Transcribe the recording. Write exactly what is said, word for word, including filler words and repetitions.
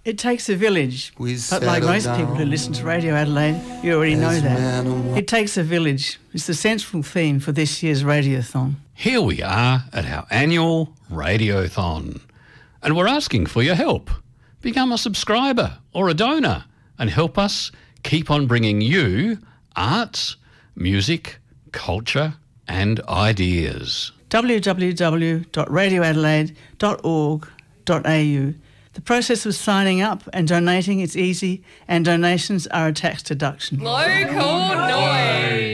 It takes a village, We but like most settled people who down listen to Radio Adelaide, you already know as that. man and woman. It takes a village. It's the central theme for this year's Radiothon. Here we are at our annual Radiothon, and we're asking for your help. Become a subscriber or a donor and help us keep on bringing you arts, music, culture and ideas. w w w dot radio adelaide dot org dot a u. The process of signing up and donating is easy, and donations are a tax deduction. Local noise.